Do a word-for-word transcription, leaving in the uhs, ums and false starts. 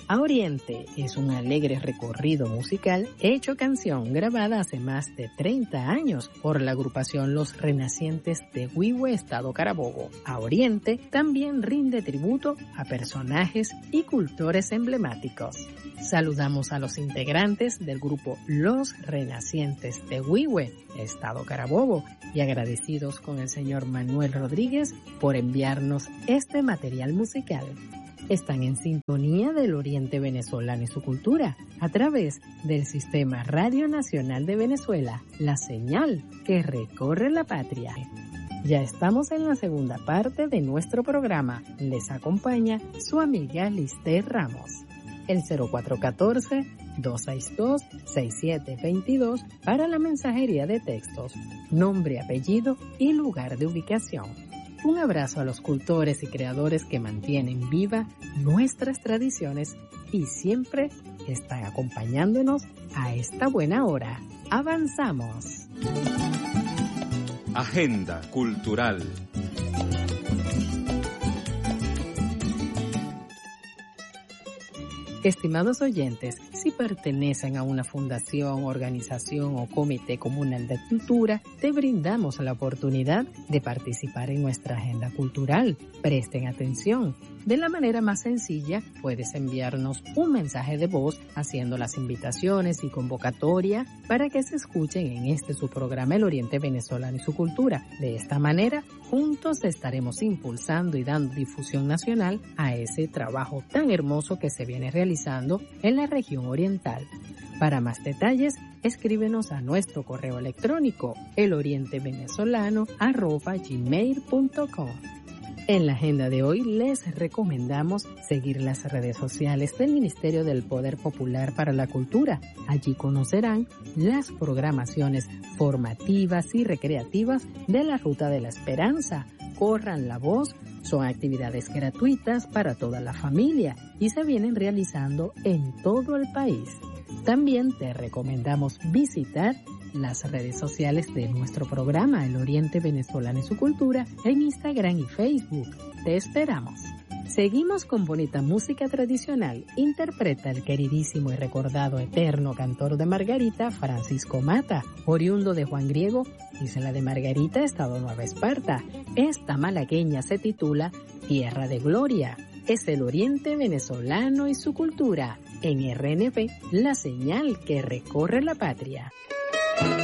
A Oriente es un alegre recorrido musical hecho canción grabada hace más de treinta años por la agrupación Los Renacientes de Huihue, Estado Carabobo. A Oriente también rinde tributo a personajes y cultores emblemáticos. Saludamos a los integrantes del grupo Los Renacientes de Huihue, Estado Carabobo, y agradecidos con el señor Manuel Rodríguez por enviarnos este material musical. Están en sintonía del Oriente venezolano y su cultura a través del Sistema Radio Nacional de Venezuela, la señal que recorre la patria. Ya estamos en la segunda parte de nuestro programa. Les acompaña su amiga Listé Ramos. El cero cuatro uno cuatro, dos seis dos, seis siete dos dos para la mensajería de textos, nombre, apellido y lugar de ubicación. Un abrazo a los cultores y creadores que mantienen viva nuestras tradiciones y siempre están acompañándonos a esta buena hora. ¡Avanzamos! Agenda Cultural. Estimados oyentes, si pertenecen a una fundación, organización o comité comunal de cultura, te brindamos la oportunidad de participar en nuestra agenda cultural. Presten atención. De la manera más sencilla, puedes enviarnos un mensaje de voz haciendo las invitaciones y convocatoria para que se escuchen en este su programa El Oriente Venezolano y su cultura. De esta manera, juntos estaremos impulsando y dando difusión nacional a ese trabajo tan hermoso que se viene realizando en la región oriental. Para más detalles, escríbenos a nuestro correo electrónico elorientevenezolano arroba gmail punto com. En la agenda de hoy les recomendamos seguir las redes sociales del Ministerio del Poder Popular para la Cultura. Allí conocerán las programaciones formativas y recreativas de la Ruta de la Esperanza. Corran la voz, son actividades gratuitas para toda la familia y se vienen realizando en todo el país. También te recomendamos visitar las redes sociales de nuestro programa El Oriente Venezolano y su cultura en Instagram y Facebook. Te esperamos. Seguimos con bonita música tradicional. Interpreta el queridísimo y recordado eterno cantor de Margarita, Francisco Mata, oriundo de Juan Griego, Isla de Margarita, Estado Nueva Esparta. Esta malagueña se titula Tierra de Gloria. Es el Oriente Venezolano y su cultura en R N P, la señal que recorre la patria.